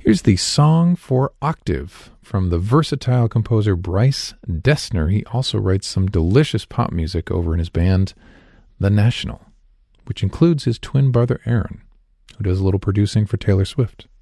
Here's the Song for Octave from the versatile composer Bryce Dessner. He also writes some delicious pop music over in his band, The National, which includes his twin brother Aaron, who does a little producing for Taylor Swift.